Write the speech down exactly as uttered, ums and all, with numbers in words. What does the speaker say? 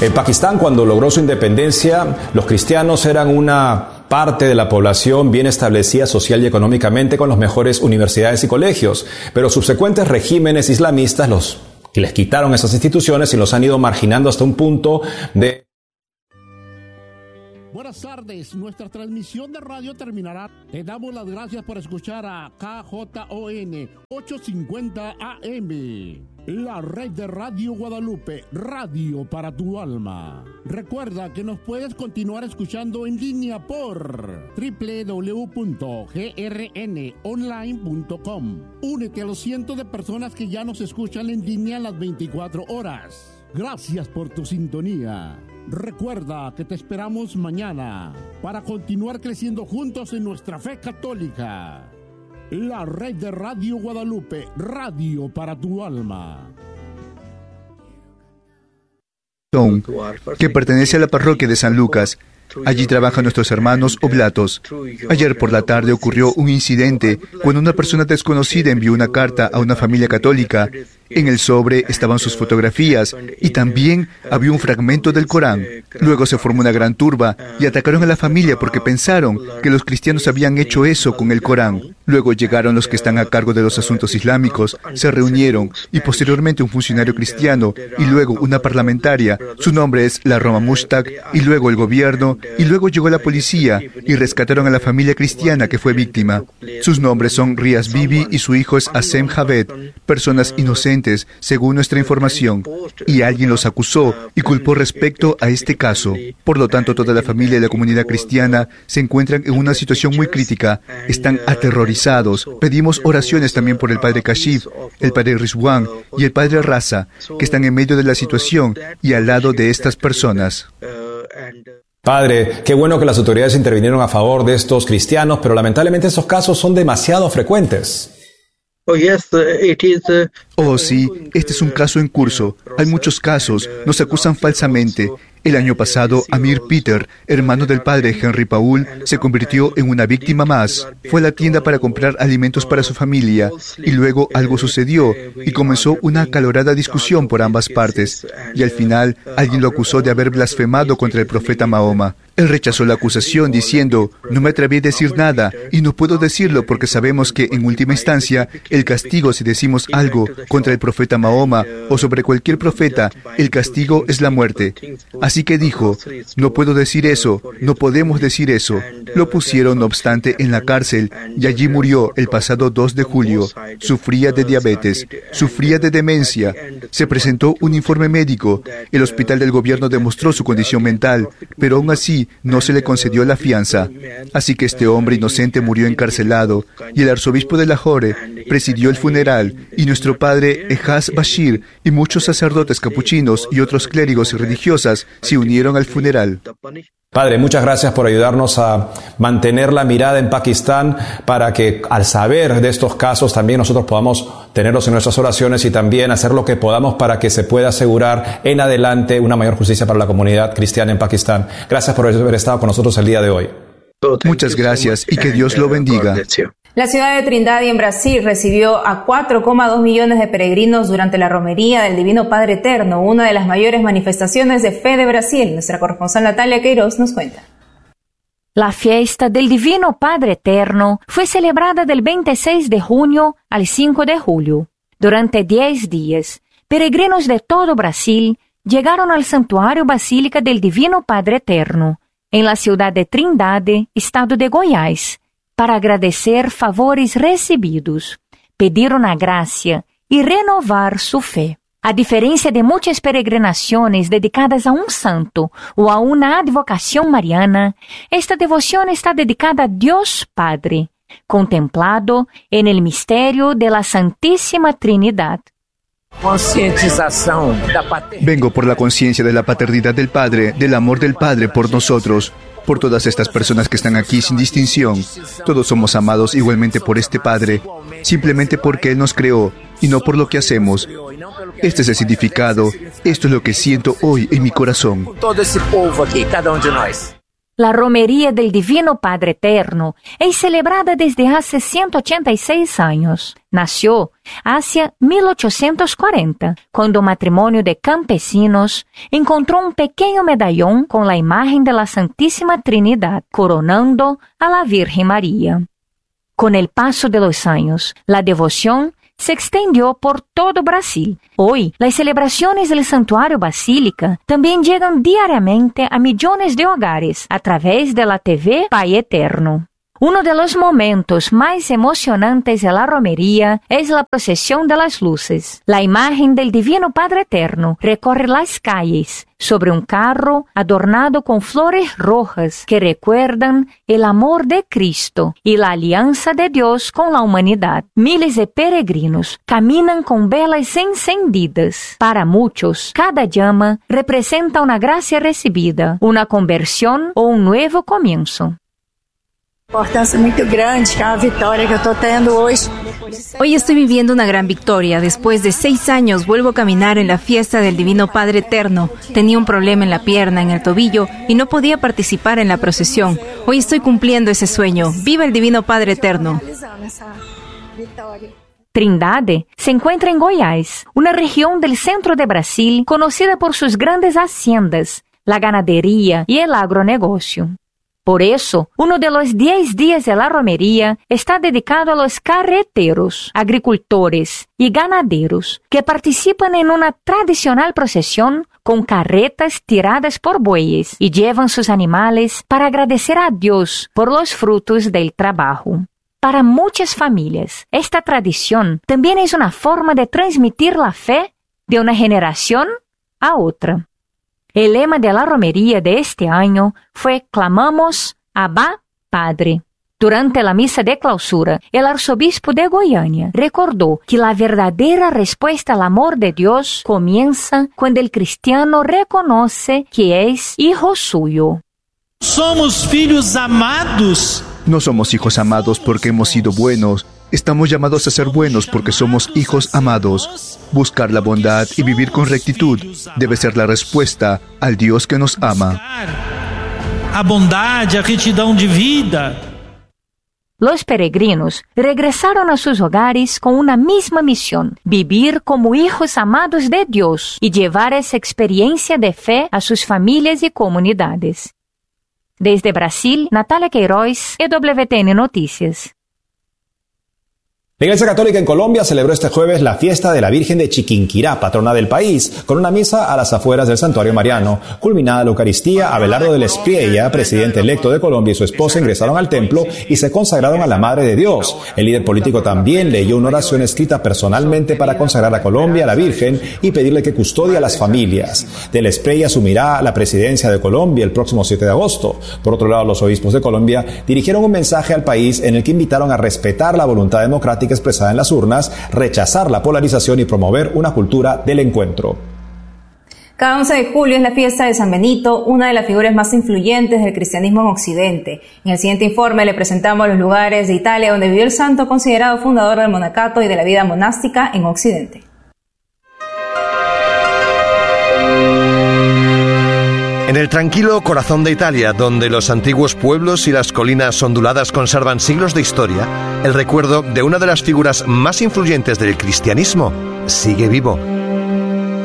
En Pakistán, cuando logró su independencia, los cristianos eran una parte de la población bien establecida social y económicamente, con las mejores universidades y colegios, pero subsecuentes regímenes islamistas los, les quitaron esas instituciones y los han ido marginando hasta un punto de... Buenas tardes, nuestra transmisión de radio terminará. Te damos las gracias por escuchar a K J O N ochocientos cincuenta A M, la red de Radio Guadalupe, radio para tu alma. Recuerda que nos puedes continuar escuchando en línea por doble u doble u doble u punto g r n online punto com. Únete a los cientos de personas que ya nos escuchan en línea las veinticuatro horas. Gracias por tu sintonía. Recuerda que te esperamos mañana para continuar creciendo juntos en nuestra fe católica. La red de Radio Guadalupe, radio para tu alma. Que pertenece a la parroquia de San Lucas. Allí trabajan nuestros hermanos oblatos. Ayer por la tarde ocurrió un incidente cuando una persona desconocida envió una carta a una familia católica. En el sobre estaban sus fotografías y también había un fragmento del Corán. Luego se formó una gran turba y atacaron a la familia porque pensaron que los cristianos habían hecho eso con el Corán. Luego llegaron los que están a cargo de los asuntos islámicos, se reunieron y posteriormente un funcionario cristiano y luego una parlamentaria. Su nombre es la Roma Mushtaq, y luego el gobierno, y luego llegó la policía y rescataron a la familia cristiana que fue víctima. Sus nombres son Riaz Bibi y su hijo es Asem Javed, personas inocentes según nuestra información, y alguien los acusó y culpó respecto a este caso. Por lo tanto, toda la familia y la comunidad cristiana se encuentran en una situación muy crítica, están aterrorizados. Pedimos oraciones también por el padre Kashif, el padre Rizwan y el padre Raza, que están en medio de la situación y al lado de estas personas. Padre, qué bueno que las autoridades intervinieron a favor de estos cristianos, pero lamentablemente estos casos son demasiado frecuentes. Oh, yes, it is, uh, Oh, sí, este es un caso en curso. Hay muchos casos, nos acusan falsamente. El año pasado, Amir Peter, hermano del padre Henry Paul, se convirtió en una víctima más. Fue a la tienda para comprar alimentos para su familia y luego algo sucedió y comenzó una acalorada discusión por ambas partes. Y al final, alguien lo acusó de haber blasfemado contra el profeta Mahoma. Él rechazó la acusación diciendo, no me atreví a decir nada y no puedo decirlo porque sabemos que en última instancia el castigo si decimos algo contra el profeta Mahoma o sobre cualquier profeta, el castigo es la muerte. Así que dijo, no puedo decir eso, no podemos decir eso. Lo pusieron, no obstante, en la cárcel y allí murió el pasado dos de julio. Sufría de diabetes, sufría de demencia. Se presentó un informe médico. El hospital del gobierno demostró su condición mental, pero aún así no se le concedió la fianza. Así que este hombre inocente murió encarcelado y el arzobispo de Lahore presidió el funeral y nuestro padre Ejaz Bashir y muchos sacerdotes capuchinos y otros clérigos y religiosas se unieron al funeral. Padre, muchas gracias por ayudarnos a mantener la mirada en Pakistán para que al saber de estos casos también nosotros podamos tenerlos en nuestras oraciones y también hacer lo que podamos para que se pueda asegurar en adelante una mayor justicia para la comunidad cristiana en Pakistán. Gracias por haber estado con nosotros el día de hoy. Muchas gracias y que Dios lo bendiga. La ciudad de Trindade, en Brasil, recibió a cuatro coma dos millones de peregrinos durante la romería del Divino Padre Eterno, una de las mayores manifestaciones de fe de Brasil. Nuestra corresponsal Natalia Queiroz nos cuenta. La fiesta del Divino Padre Eterno fue celebrada del veintiséis de junio al cinco de julio. Durante diez días, peregrinos de todo Brasil llegaron al Santuario Basílica del Divino Padre Eterno, en la ciudad de Trindade, estado de Goiás, para agradecer favores recibidos, pedir una gracia y renovar su fe. A diferencia de muchas peregrinaciones dedicadas a un santo o a una advocación mariana, esta devoción está dedicada a Dios Padre, contemplado en el misterio de la Santísima Trinidad. Vengo por la conciencia de la paternidad del Padre, del amor del Padre por nosotros, por todas estas personas que están aquí sin distinción. Todos somos amados igualmente por este Padre, simplemente porque Él nos creó y no por lo que hacemos. Este es el significado, esto es lo que siento hoy en mi corazón. Todo esse povo aqui, cada um de nós. La romería del Divino Padre Eterno es celebrada desde hace ciento ochenta y seis años. Nació hacia mil ochocientos cuarenta, cuando un matrimonio de campesinos encontró un pequeño medallón con la imagen de la Santísima Trinidad coronando a la Virgen María. Con el paso de los años, la devoción se extendió por todo Brasil. Hoy, las celebraciones del Santuario Basílica también llegan diariamente a millones de hogares a través de la T V Pai Eterno. Uno de los momentos más emocionantes de la romería es la procesión de las luces. La imagen del Divino Padre Eterno recorre las calles sobre un carro adornado con flores rojas que recuerdan el amor de Cristo y la alianza de Dios con la humanidad. Miles de peregrinos caminan con velas encendidas. Para muchos, cada llama representa una gracia recibida, una conversión o un nuevo comienzo. Importância muito grande, que é a vitória que eu estou tendo hoje. Hoy estoy viviendo una gran victoria. Después de seis años vuelvo a caminar en la fiesta del Divino Padre Eterno. Tenía un problema en la pierna, en el tobillo, y no podía participar en la procesión. Hoy estoy cumpliendo ese sueño. ¡Viva el Divino Padre Eterno! Trindade se encuentra en Goiás, una región del centro de Brasil conocida por sus grandes haciendas, la ganadería y el agronegocio. Por eso, uno de los diez días de la romería está dedicado a los carreteros, agricultores y ganaderos que participan en una tradicional procesión con carretas tiradas por bueyes y llevan sus animales para agradecer a Dios por los frutos del trabajo. Para muchas familias, esta tradición también es una forma de transmitir la fe de una generación a otra. El lema de la romería de este año fue Clamamos Abba Padre. Durante la misa de clausura, el arzobispo de Goiânia recordó que la verdadera respuesta al amor de Dios comienza cuando el cristiano reconoce que es hijo suyo. Somos filhos amados. No somos hijos amados porque hemos sido buenos. Estamos llamados a ser buenos porque somos hijos amados. Buscar la bondad y vivir con rectitud debe ser la respuesta al Dios que nos ama. A bondade, a retidão de vida. Los peregrinos regresaron a sus hogares con una misma misión: vivir como hijos amados de Dios y llevar esa experiencia de fe a sus familias y comunidades. Desde Brasil, Natalia Queiroz, E W T N Noticias. La Iglesia Católica en Colombia celebró este jueves la fiesta de la Virgen de Chiquinquirá, patrona del país, con una misa a las afueras del Santuario Mariano. Culminada la Eucaristía, Abelardo del Espriella, presidente electo de Colombia, y su esposa ingresaron al templo y se consagraron a la Madre de Dios. El líder político también leyó una oración escrita personalmente para consagrar a Colombia a la Virgen y pedirle que custodie a las familias. Del Espriella asumirá la presidencia de Colombia el próximo siete de agosto. Por otro lado, los obispos de Colombia dirigieron un mensaje al país en el que invitaron a respetar la voluntad democrática expresada en las urnas, rechazar la polarización y promover una cultura del encuentro. Cada once de julio es la fiesta de San Benito, una de las figuras más influyentes del cristianismo en Occidente. En el siguiente informe le presentamos los lugares de Italia donde vivió el santo, considerado fundador del monacato y de la vida monástica en Occidente. En el tranquilo corazón de Italia, donde los antiguos pueblos y las colinas onduladas conservan siglos de historia, el recuerdo de una de las figuras más influyentes del cristianismo sigue vivo.